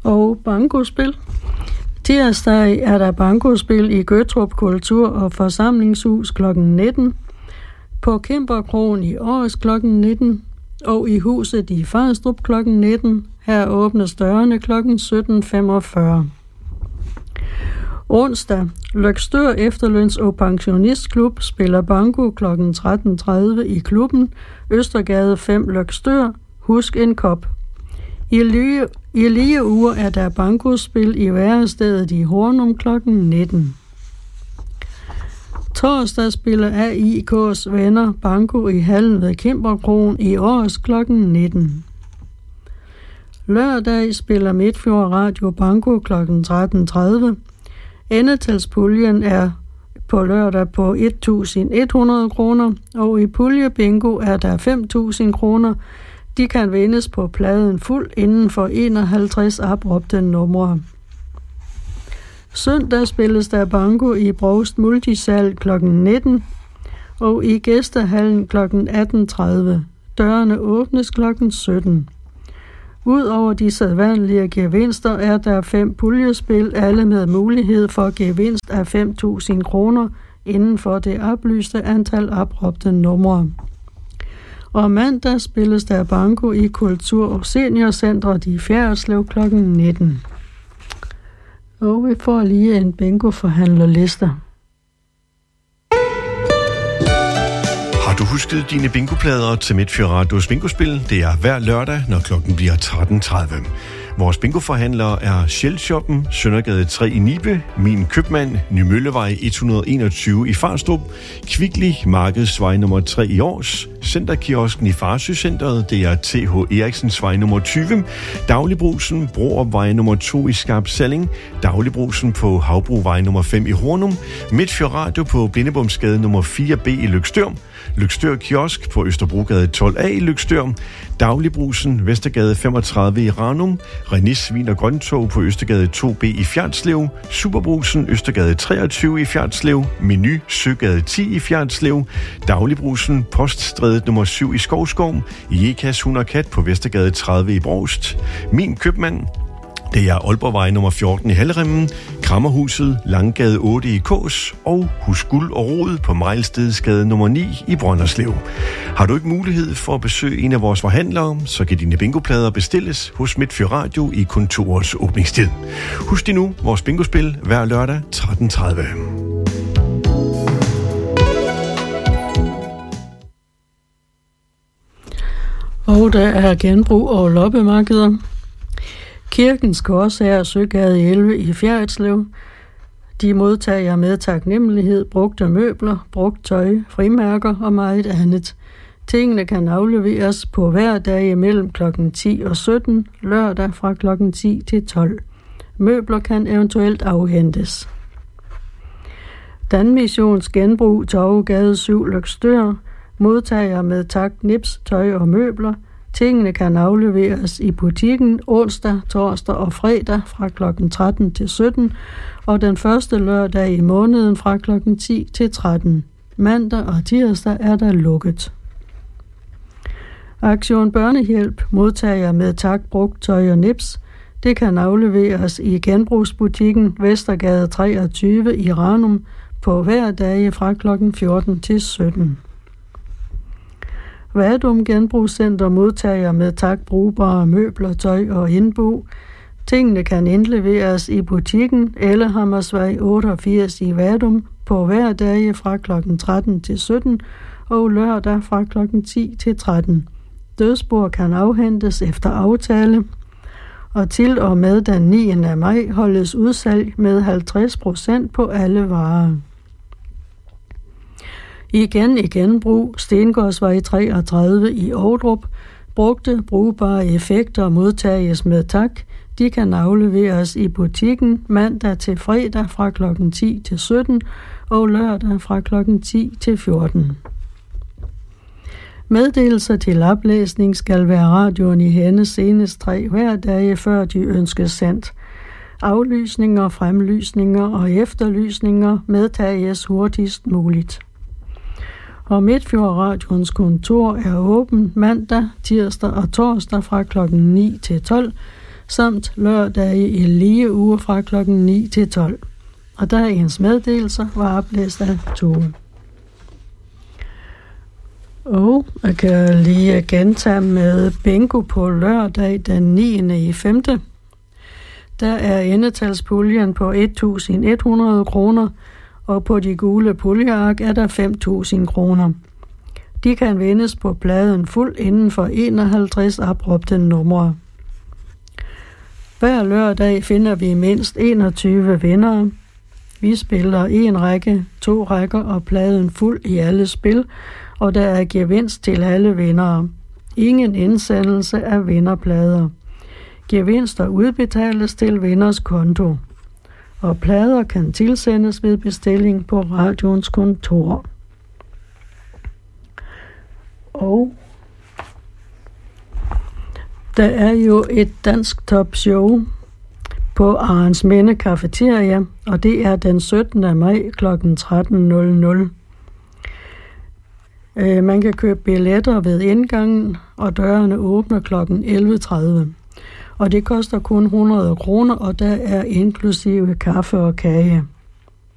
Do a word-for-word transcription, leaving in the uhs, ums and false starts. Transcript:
Og bankospil. Tirsdag er der bankospil i Gøttrup Kultur- og Forsamlingshus klokken nitten, på Kimberkroen i Aarhus klokken nitten og i huset i Farstrup klokken nitten. Her åbnes dørene klokken sytten femogfyrre. Onsdag. Løgstør Efterløns- og Pensionistklub spiller banko klokken tretten tredive i klubben Østergade fem Løgstør. Husk en kop. I lige, I lige uger er der bankospil i værestedet i Hornum klokken nitten. Torsdag spiller A I K's venner banko i hallen ved Kimberkroen i Aarhus klokken nitten. Lørdag spiller Midtfjord Radio banko klokken tretten tredive. Endetalspuljen er på lørdag på et tusind et hundrede kroner, og i puljebingo er der fem tusind kroner. De kan vindes på pladen fuld inden for enoghalvtreds opråbte numre. Søndag spilles der banko i Brovst Multisal klokken nitten og i Gæstehallen klokken atten tredive. Dørene åbnes klokken sytten. Udover de sædvanlige gevinster er der fem puljespil, alle med mulighed for gevinst af fem tusind kroner inden for det oplyste antal opråbte numre. Og mandag spilles der banko i Kultur- og Seniorcentret i Fjerritslev klokken nitten. Og vi får lige en bingo-forhandlerliste. Har du husket dine bingoplader til Midtfjord Radios bingospil? Det er hver lørdag, når klokken bliver tretten tredive. Vores bingoforhandlere er Shell-shoppen, Søndergade tre i Nibe, Min Købmand, Nymøllevej et hundrede og enogtyve i Farstrup, Kvickly, Markedsvej nummer tre i Aars, Centerkiosken i Farsøcenteret, det er T H Eriksensvej nummer tyve, Dagligbrusen, Broopvej nummer to i Skarp Salling, Dagligbrusen på Havbruvej nummer fem i Hornum, Midtfjord Radio på Blindebomsgade nummer fire B i Løgstør, Løgstør Kiosk på Østerbrogade tolv A i Løgstør, Dagligbrusen, Vestergade femogtredive i Ranum, Renis Svin og Grøntog på Østergade to B i Fjerritslev, Superbrusen, Østergade treogtyve i Fjerritslev, Menu, Søgade ti i Fjerritslev, Dagligbrusen, Poststrædet nummer syv i Skovskov, Jekas Hund og Kat på Vestergade tredive i Brovst, Min Købmand, det er Aalborgvej nummer fjorten i Halleremmen, Krammerhuset, Langgade otte i Kås og Hus Guld og Rod på Mejlstedsgade nummer ni i Brønderslev. Har du ikke mulighed for at besøge en af vores forhandlere, så kan dine bingoplader bestilles hos Midtfjord Radio i kontorets åbningstid. Husk dig nu, vores bingospil hver lørdag tretten tredive. Og der er genbrug og loppemarkeder. Kirkens Korsager, Søgade elleve i Fjerritslev. De modtager med taknemmelighed brugte møbler, brugt tøj, frimærker og meget andet. Tingene kan afleveres på hver dag mellem klokken ti og sytten, lørdag fra klokken ti til tolv. Møbler kan eventuelt afhentes. Danmissions Genbrug, Torvegade syv, Løgstør. Modtager med tak, nips, tøj og møbler. Tingene kan afleveres i butikken onsdag, torsdag og fredag fra klokken tretten til sytten, og den første lørdag i måneden fra klokken ti til tretten. Mandag og tirsdag er der lukket. Aktion Børnehjælp modtager med tak, brugt tøj og nips. Det kan afleveres i genbrugsbutikken Vestergade treogtyve i Ranum på hver dag fra klokken fjorten til sytten. Vadum Genbrugscenter modtager med tak brugbare møbler, tøj og indbo. Tingene kan indleveres i butikken eller Hammersvej otteogfirs i Vadum på hver dag fra klokken tretten til sytten og lørdag fra klokken ti til tretten. Dødsbord kan afhentes efter aftale, og til og med den niende maj holdes udsalg med halvtreds procent på alle varer. Igen i genbrug, Stengårdsvej treogtredive i Ovdrup. Brugte, brugbare effekter modtages med tak. De kan afleveres i butikken mandag til fredag fra klokken ti til sytten og lørdag fra klokken ti til fjorten. Meddelelser til oplæsning skal være radioen i hænde senest tre hverdage, før de ønskes sendt. Aflysninger, fremlysninger og efterlysninger medtages hurtigst muligt. Og Midtfjord Radions kontor er åben mandag, tirsdag og torsdag fra klokken ni til tolv, samt lørdage i lige uge fra klokken ni til tolv. Og dagens meddelelser var oplæst af Tove. Og jeg kan lige gentage med bingo på lørdag den niende i femte. Der er endetalspuljen på et tusind et hundrede kroner, og på de gule puljeark er der fem tusind kroner. De kan vindes på pladen fuld inden for enoghalvtreds opråbte numre. Hver lørdag finder vi mindst enogtyve vindere. Vi spiller en række, to rækker og pladen fuld i alle spil, og der er gevinst til alle vindere. Ingen indsendelse af vinderplader. Gevinster udbetales til vinders konto, og plader kan tilsendes ved bestilling på radioens kontor. Og der er jo et dansk topshow på Arensminde Cafeteria, og det er den syttende maj klokken tretten nul nul. Man kan købe billetter ved indgangen, og dørene åbner klokken elleve tredive. Og det koster kun hundrede kroner, og der er inklusive kaffe og kage.